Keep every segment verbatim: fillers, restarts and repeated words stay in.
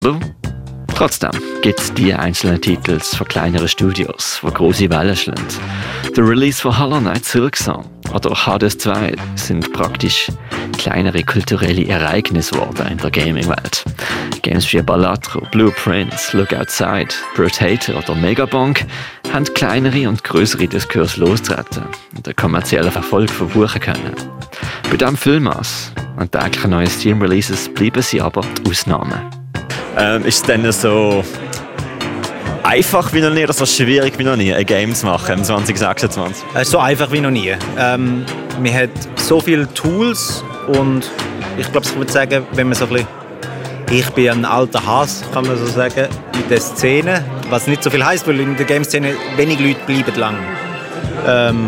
Trotzdem gibt es die einzelnen Titel von kleineren Studios, die grosse Wellen schlagen. Der Release von Hollow Knight Silksong oder Hades zwei sind praktisch kleinere kulturelle Ereignisse geworden in der Gaming-Welt. Games wie Balatro, Blueprints, Look Outside, Brotator oder Megabonk haben kleinere und größere Diskurse losgetreten und den kommerziellen Erfolg verbuchen können. Bei diesem Füllmaß und täglichen neuen Steam-Releases bleiben sie aber die Ausnahmen. Ähm, ist es dann so einfach wie noch nie oder so schwierig wie noch nie, ein Game zu machen im zwanzig sechsundzwanzig? Es ist so einfach wie noch nie. Ähm, man hat so viele Tools und ich glaube, ich würde sagen, wenn man so ein bisschen, ich bin ein alter Hass, kann man so sagen, in der Szene, was nicht so viel heisst, weil in der Game-Szene wenig Leute bleiben lang. Ähm,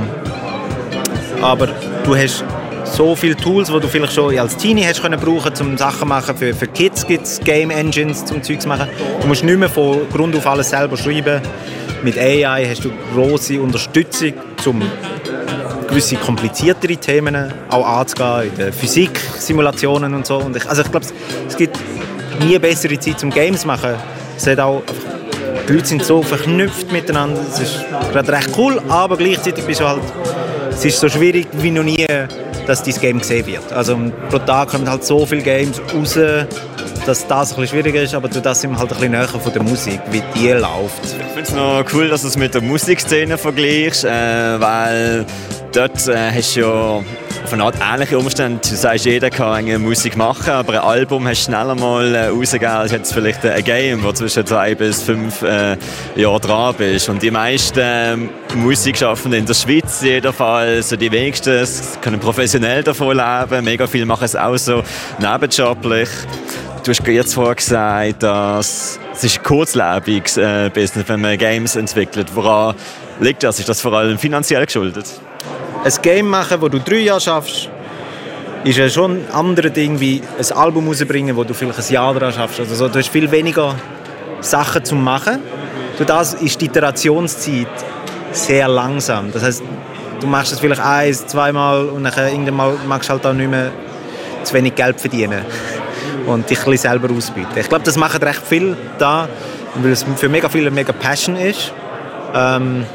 aber du hast so viele Tools, die du vielleicht schon als Teenie hast können brauchen, um Sachen zu machen. Für, für Kids gibt es Game Engines, um Zeug zu machen. Du musst nicht mehr von Grund auf alles selber schreiben. Mit A I hast du grosse Unterstützung, um gewisse kompliziertere Themen auch anzugehen, in der Physik, Simulationen und so. Und ich, also ich glaube, es gibt nie eine bessere Zeit, um Games zu machen. Es hat auch, die Leute sind so verknüpft miteinander. Es ist gerade recht cool, aber gleichzeitig bist du halt, es ist so schwierig wie noch nie, dass dieses Game gesehen wird. Also pro Tag kommen halt so viele Games raus, dass das ein bisschen schwieriger ist, aber das sind wir halt ein bisschen näher von der Musik, wie die läuft. Ich finde es noch cool, dass du es mit der Musikszene vergleichst, äh, weil dort äh, hast du ja auf eine Art ähnliche Umstände. Du sagst, jeder kann eine Musik machen, aber ein Album hast du schneller mal äh, rausgegeben, als jetzt vielleicht ein Game, wo zwischen zwei bis fünf äh, Jahre dran bist. Und die meisten äh, Musikschaffenden in der Schweiz jedenfalls, so die wenigsten können professionell davon leben, mega viele machen es auch so nebenjoblich. Du hast jetzt vorher gesagt, dass es ist ein kurzlebiges äh, Business, wenn man Games entwickelt. Woran liegt das? Ist das vor allem finanziell geschuldet? Ein Game machen, das du drei Jahre schaffst, ist ja schon ein anderes Ding wie ein Album rausbringen, wo du vielleicht ein Jahr daran schaffst. Also so, du hast viel weniger Sachen zu machen. Durch das ist die Iterationszeit sehr langsam. Das heisst, du machst es vielleicht eins, zweimal und dann irgendwann mal magst du halt auch nicht mehr zu wenig Geld verdienen und dich ein bisschen selber ausbieten. Ich glaube, das machen recht viel da, weil es für mega viele mega Passion ist. Ähm,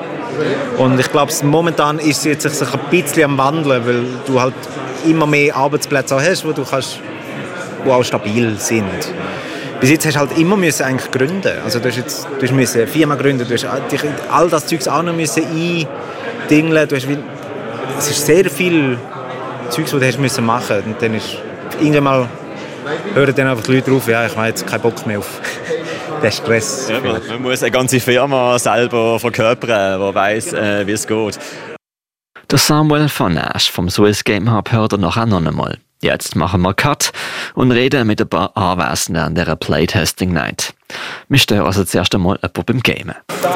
und ich glaube, momentan ist es jetzt sich ein bisschen am Wandeln, weil du halt immer mehr Arbeitsplätze auch hast, wo du kannst, die auch stabil sind. Bis jetzt hast du halt immer müssen eigentlich gründen. Also du hast jetzt du hast müssen eine Firma gründen, du hast all das Zeugs auch noch müssen eindingeln. Du hast wie, es ist sehr viel Zeugs, das du hast müssen machen. Und dann ist irgendwann mal hören dann einfach die Leute drauf, ja, ich habe jetzt keinen Bock mehr auf den Stress. Ja, man, man muss eine ganze Firma selber verkörpern, die weiss, äh, wie es geht. Der Samuel von Asch vom Swiss Game Hub hört er nachher noch einmal. Jetzt machen wir Cut und reden mit ein paar Anwesenden an dieser Playtesting Night. Wir stehen also zuerst einmal jemanden beim Gamen.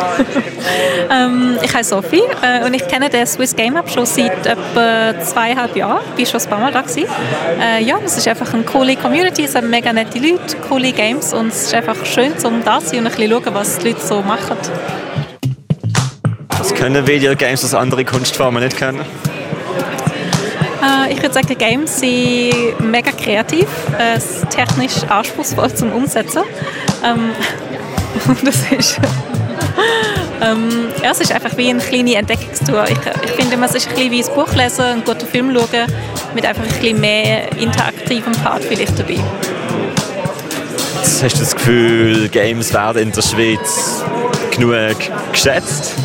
ähm, ich heiße Sophie äh, und ich kenne den Swiss Game Hub schon seit etwa zweieinhalb Jahren. Ich war schon ein paar Mal da gewesen. Äh, ja, es ist einfach eine coole Community, es haben mega nette Leute, coole Games und es ist einfach schön, um da zu sein und ein bisschen schauen, was die Leute so machen. Was können Videogames, das andere Kunstformen nicht können? Ich würde sagen, Games sind mega kreativ, äh, technisch anspruchsvoll zum Umsetzen. Ähm, das ist, ähm, ja, es ist einfach wie eine kleine Entdeckungstour. Ich, ich finde, es ist ein bisschen wie ein Buch lesen, einen guten Film schauen, mit einfach ein bisschen mehr interaktivem Part vielleicht dabei. Hast du das Gefühl, Games werden in der Schweiz genug geschätzt?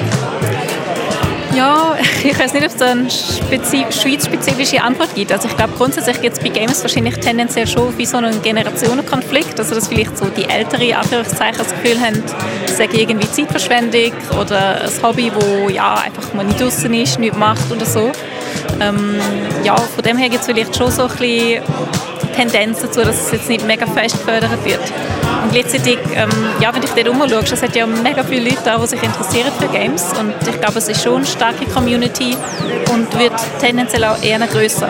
Ja, ich weiß nicht, ob es da eine spezi- schweizspezifische Antwort gibt. Also ich glaube, grundsätzlich gibt es bei Games wahrscheinlich tendenziell schon wie so einen Generationenkonflikt. Also dass vielleicht so die ältere Anführungszeichen das Gefühl haben, es sei irgendwie Zeitverschwendung oder ein Hobby, wo ja, einfach mal nicht draussen ist, nichts macht oder so. Ähm, ja, von dem her gibt es vielleicht schon so ein bisschen Tendenz dazu, dass es jetzt nicht mega fest gefördert wird. Und gleichzeitig, ähm, ja, wenn du dich dort umschaust, es hat ja mega viele Leute da, die sich interessieren für Games. Und ich glaube, es ist schon eine starke Community und wird tendenziell auch eher grösser.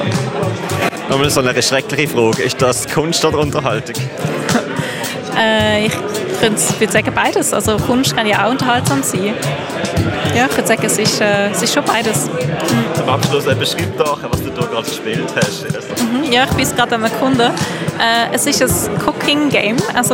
Nochmal so eine schreckliche Frage. Ist das Kunst oder Unterhaltung? äh, ich Ich würde sagen beides. Also Kunst kann ja auch unterhaltsam sein. Ja, ich würde sagen, es ist, äh, es ist schon beides. Mhm. Zum Abschluss, äh, beschreib doch, was du da gerade gespielt hast. Mhm, ja, ich bin es gerade am Erkunden. Äh, es ist ein Cooking-Game, also